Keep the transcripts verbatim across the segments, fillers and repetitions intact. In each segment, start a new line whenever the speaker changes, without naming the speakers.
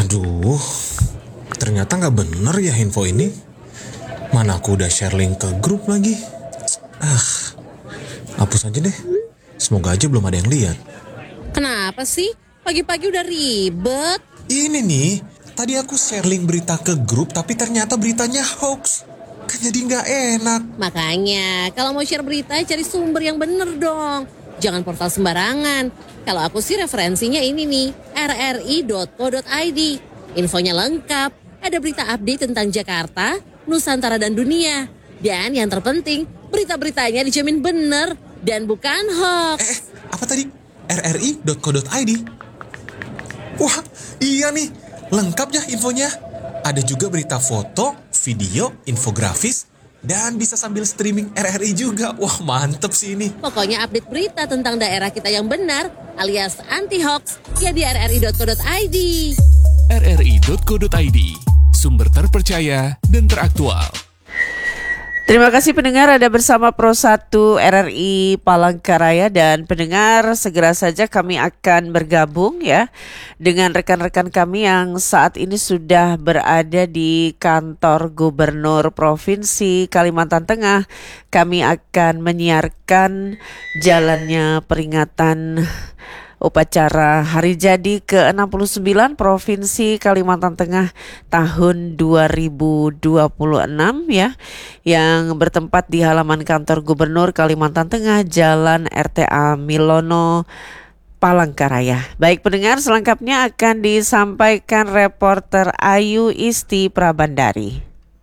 Aduh, ternyata nggak bener ya info ini. Mana aku udah share link ke grup lagi. Ah, hapus aja deh. Semoga aja belum ada yang lihat.
Kenapa sih? Pagi-pagi udah ribet.
Ini nih, tadi aku share link berita ke grup tapi ternyata beritanya hoax. Kan jadi nggak enak.
Makanya, kalau mau share berita cari sumber yang bener dong. Jangan portal sembarangan. Kalau aku sih referensinya ini nih, r r i dot co dot i d. Infonya lengkap, ada berita update tentang Jakarta, Nusantara dan dunia. Dan yang terpenting, berita-beritanya dijamin bener dan bukan hoax.
Eh, apa tadi? r r i dot co dot i d. Wah, iya nih, lengkap ya infonya. Ada juga berita foto, video, infografis, dan bisa sambil streaming R R I juga. Wah, mantep sih ini.
Pokoknya update berita tentang daerah kita yang benar alias anti-hoax ya di r r i dot co dot i d.
r r i dot co dot i d, sumber terpercaya dan teraktual.
Terima kasih pendengar, ada bersama Pro satu R R I Palangkaraya, dan pendengar segera saja kami akan bergabung ya dengan rekan-rekan kami yang saat ini sudah berada di kantor Gubernur Provinsi Kalimantan Tengah. Kami akan menyiarkan jalannya peringatan upacara Hari Jadi ke enam puluh sembilan Provinsi Kalimantan Tengah tahun dua ribu dua puluh enam ya, yang bertempat di halaman kantor Gubernur Kalimantan Tengah, Jalan R T A Milono, Palangkaraya. Baik pendengar, selengkapnya akan disampaikan reporter Ayu Isti Prabandari.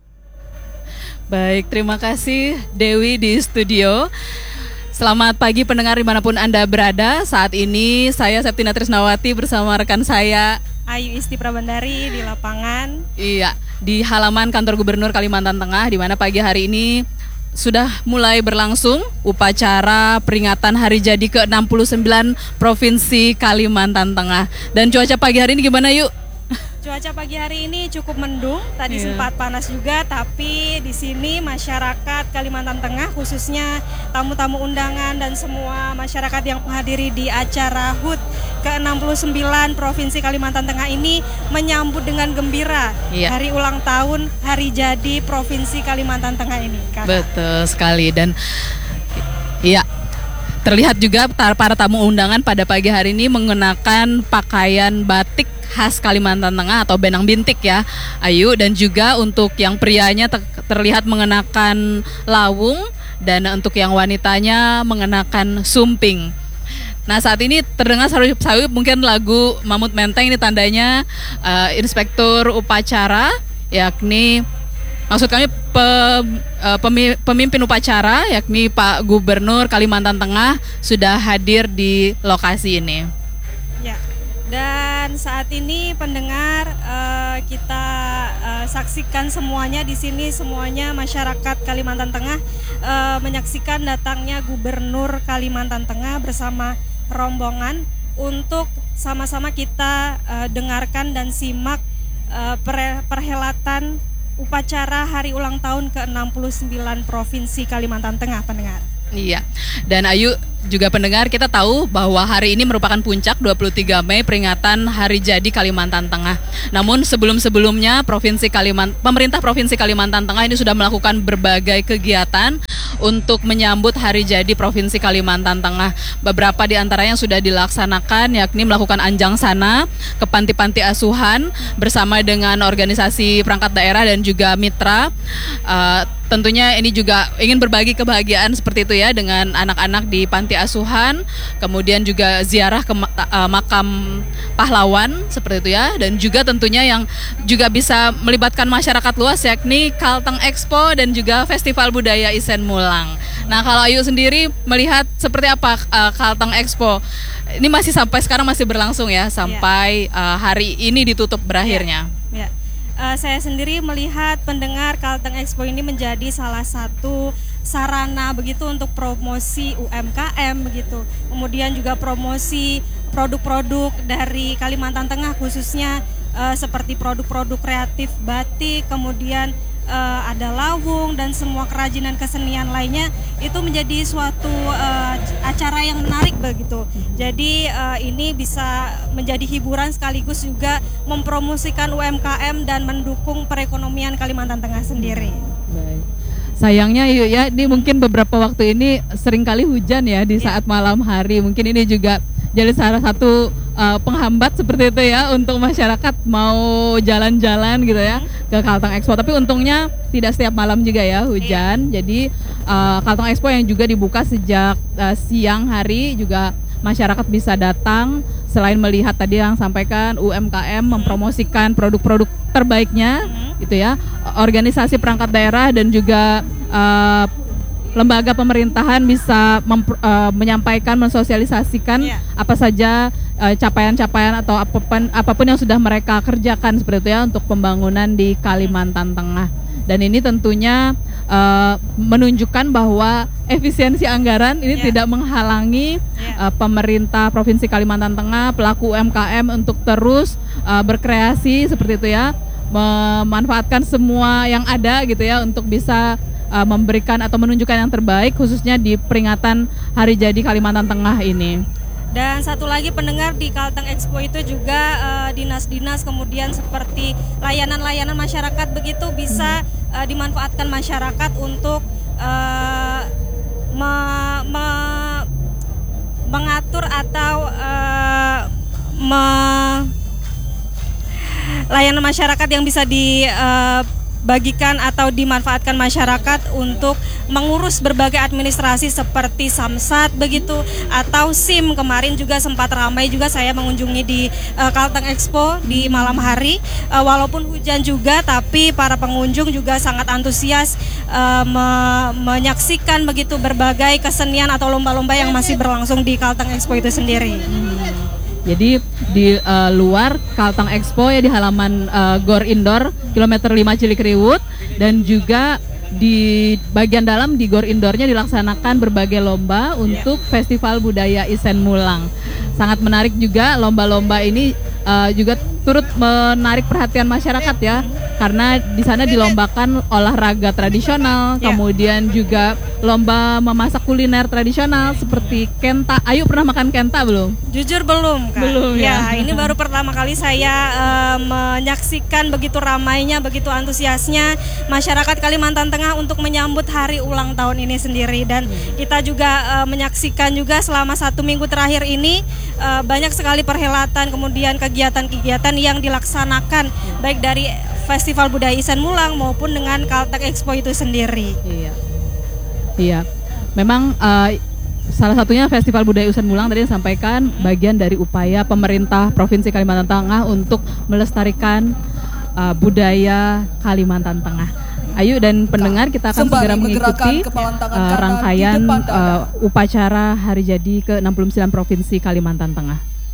Baik, terima kasih Dewi di studio. Selamat pagi pendengar dimanapun Anda berada. Saat ini saya Septina Trisnawati bersama rekan saya
Ayu Isti Prabandari di lapangan.
Iya, di halaman kantor Gubernur Kalimantan Tengah, di mana pagi hari ini sudah mulai berlangsung upacara peringatan Hari Jadi ke enam puluh sembilan Provinsi Kalimantan Tengah. Dan cuaca pagi hari ini gimana yuk?
Cuaca pagi hari ini cukup mendung, tadi
Iya.
sempat panas juga, tapi di sini masyarakat Kalimantan Tengah, khususnya tamu-tamu undangan dan semua masyarakat yang menghadiri di acara H U T ke enam puluh sembilan Provinsi Kalimantan Tengah ini menyambut dengan gembira
Iya.
hari ulang tahun Hari Jadi Provinsi Kalimantan Tengah ini. Kak.
Betul sekali, dan iya, terlihat juga para tamu undangan pada pagi hari ini mengenakan pakaian batik khas Kalimantan Tengah atau benang bintik ya Ayu, dan juga untuk yang prianya ter- terlihat mengenakan lawung, dan untuk yang wanitanya mengenakan sumping. Nah, saat ini terdengar sayup-sayup mungkin lagu Mamut Menteng, ini tandanya uh, inspektur upacara, yakni maksud kami pe, uh, pemi, pemimpin upacara yakni Pak Gubernur Kalimantan Tengah sudah hadir di lokasi ini.
Ya. Dan saat ini pendengar uh, kita uh, saksikan semuanya di sini, semuanya masyarakat Kalimantan Tengah uh, menyaksikan datangnya Gubernur Kalimantan Tengah bersama rombongan untuk sama-sama kita uh, dengarkan dan simak uh, per- perhelatan upacara hari ulang tahun ke enam puluh sembilan Provinsi Kalimantan Tengah, pendengar.
Iya, dan Ayu juga pendengar, kita tahu bahwa hari ini merupakan puncak dua puluh tiga Mei peringatan Hari Jadi Kalimantan Tengah. Namun sebelum-sebelumnya Provinsi Kalimantan, pemerintah Provinsi Kalimantan Tengah ini sudah melakukan berbagai kegiatan untuk menyambut Hari Jadi Provinsi Kalimantan Tengah. Beberapa di antaranya sudah dilaksanakan, yakni melakukan anjang sana ke panti-panti asuhan bersama dengan organisasi perangkat daerah dan juga mitra. Uh, Tentunya ini juga ingin berbagi kebahagiaan seperti itu ya dengan anak-anak di panti asuhan, kemudian juga ziarah ke uh, makam pahlawan seperti itu ya, dan juga tentunya yang juga bisa melibatkan masyarakat luas yakni Kalteng Expo dan juga Festival Budaya Isen Mulang. Nah, kalau Ayu sendiri melihat seperti apa uh, Kalteng Expo? Ini masih sampai sekarang masih berlangsung ya sampai uh, hari ini ditutup berakhirnya.
Ya. Ya. Uh, saya sendiri melihat pendengar Kalteng Expo ini menjadi salah satu sarana begitu untuk promosi U M K M begitu. Kemudian juga promosi produk-produk dari Kalimantan Tengah, khususnya uh, seperti produk-produk kreatif batik, kemudian uh, ada lawung dan semua kerajinan kesenian lainnya, itu menjadi suatu uh, acara yang menarik begitu. Jadi uh, ini bisa menjadi hiburan sekaligus juga mempromosikan U M K M dan mendukung perekonomian Kalimantan Tengah sendiri.
Baik. Sayangnya yuk ya, ini mungkin beberapa waktu ini seringkali hujan ya di saat malam hari. Mungkin ini juga jadi salah satu uh, penghambat seperti itu ya untuk masyarakat mau jalan-jalan gitu ya ke Kalteng Expo. Tapi untungnya tidak setiap malam juga ya hujan. Jadi uh, Kalteng Expo yang juga dibuka sejak uh, siang hari juga masyarakat bisa datang selain melihat tadi yang sampaikan U M K M mempromosikan produk-produk terbaiknya gitu ya, organisasi perangkat daerah dan juga uh, lembaga pemerintahan bisa mem- uh, menyampaikan, mensosialisasikan yeah. apa saja uh, capaian-capaian atau apapun, apapun yang sudah mereka kerjakan seperti itu ya untuk pembangunan di Kalimantan Tengah. Dan ini tentunya uh, menunjukkan bahwa efisiensi anggaran ini yeah. tidak menghalangi yeah. uh, pemerintah Provinsi Kalimantan Tengah, pelaku U M K M untuk terus uh, berkreasi seperti itu ya, memanfaatkan semua yang ada gitu ya untuk bisa uh, memberikan atau menunjukkan yang terbaik khususnya di peringatan Hari Jadi Kalimantan Tengah ini.
Dan satu lagi pendengar, di Kalteng Expo itu juga uh, dinas-dinas kemudian seperti layanan-layanan masyarakat begitu bisa uh, dimanfaatkan masyarakat untuk uh, me- me- mengatur atau uh, me- layanan masyarakat yang bisa dibagikan uh, atau dimanfaatkan masyarakat untuk mengurus berbagai administrasi seperti Samsat begitu atau SIM. Kemarin juga sempat ramai juga saya mengunjungi di uh, Kalteng Expo di malam hari, uh, walaupun hujan juga tapi para pengunjung juga sangat antusias uh, me- menyaksikan begitu berbagai kesenian atau lomba-lomba yang masih berlangsung di Kalteng Expo itu sendiri.
Hmm. Jadi di uh, luar Kalteng Expo ya di halaman uh, Gor Indoor kilometer lima Cilikriwut, dan juga di bagian dalam di Gor Indoornya dilaksanakan berbagai lomba untuk Festival Budaya Isen Mulang. Sangat menarik juga lomba-lomba ini uh, juga turut menarik perhatian masyarakat ya, karena di sana dilombakan olahraga tradisional, yeah. kemudian juga lomba memasak kuliner tradisional seperti kenta. Ayu pernah makan kenta belum?
Jujur belum, Kak.
Belum ya.
Ya, ini baru pertama kali saya uh, menyaksikan begitu ramainya, begitu antusiasnya masyarakat Kalimantan Tengah untuk menyambut hari ulang tahun ini sendiri. Dan kita juga uh, menyaksikan juga selama satu minggu terakhir ini uh, banyak sekali perhelatan kemudian kegiatan-kegiatan yang dilaksanakan baik dari Festival Budaya Isen Mulang maupun dengan Kalteng Expo itu sendiri.
Iya, iya. Memang uh, salah satunya Festival Budaya Isen Mulang tadi disampaikan bagian dari upaya pemerintah Provinsi Kalimantan Tengah untuk melestarikan uh, budaya Kalimantan Tengah. Ayu dan pendengar, kita akan segera mengikuti uh, rangkaian uh, upacara Hari Jadi ke enam puluh sembilan Provinsi Kalimantan Tengah.